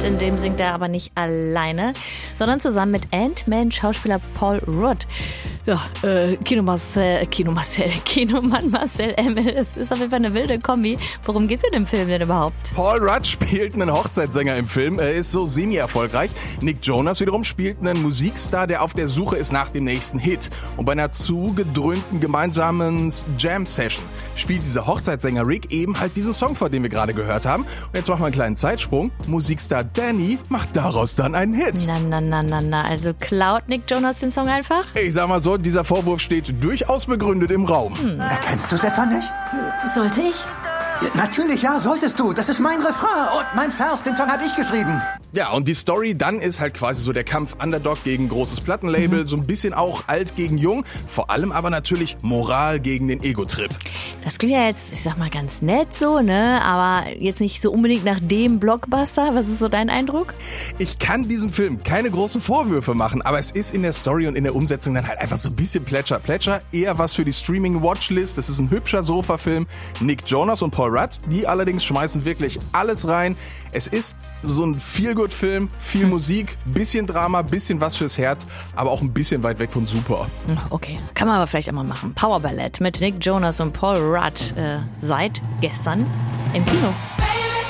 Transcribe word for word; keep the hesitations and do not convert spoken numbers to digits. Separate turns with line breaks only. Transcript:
Ballett, in dem singt er aber nicht alleine, sondern zusammen mit Ant-Man-Schauspieler Paul Rudd. Ja, äh, Kino Marcel, Kino Marcel, Kinomann Marcel Emmel, es ist auf jeden Fall eine wilde Kombi. Worum geht's in dem Film denn überhaupt?
Paul Rudd spielt einen Hochzeitssänger im Film, er ist so semi-erfolgreich. Nick Jonas wiederum spielt einen Musikstar, der auf der Suche ist nach dem nächsten Hit. Und bei einer zugedröhnten gemeinsamen Jam-Session spielt dieser Hochzeitssänger Rick eben halt diesen Song vor, den wir gerade gehört haben. Und jetzt machen wir einen kleinen Zeitsprung. Musikstar Danny macht daraus dann einen Hit.
Na, na, na, na, na, also klaut Nick Jonas den Song einfach?
Ich sag mal so, dieser Vorwurf steht durchaus begründet im Raum.
Hm. Erkennst du es etwa nicht?
Sollte ich?
Ja, natürlich, ja, solltest du. Das ist mein Refrain und mein Vers, den Song habe ich geschrieben.
Ja, und die Story dann ist halt quasi so der Kampf Underdog gegen großes Plattenlabel, mhm. so ein bisschen auch alt gegen jung, vor allem aber natürlich Moral gegen den Ego-Trip.
Das klingt ja jetzt, ich sag mal, ganz nett so, ne, aber jetzt nicht so unbedingt nach dem Blockbuster. Was ist so dein Eindruck?
Ich kann diesem Film keine großen Vorwürfe machen, aber es ist in der Story und in der Umsetzung dann halt einfach so ein bisschen Plätscher, Plätscher, eher was für die Streaming-Watchlist. Das ist ein hübscher Sofa-Film. Nick Jonas und Paul Rudd, die allerdings schmeißen wirklich alles rein. Es ist so ein Feel-Good-Film, viel Musik, bisschen Drama, bisschen was fürs Herz, aber auch ein bisschen weit weg von super.
Okay, kann man aber vielleicht auch mal machen. Power Ballett mit Nick Jonas und Paul Rudd äh, seit gestern im Kino.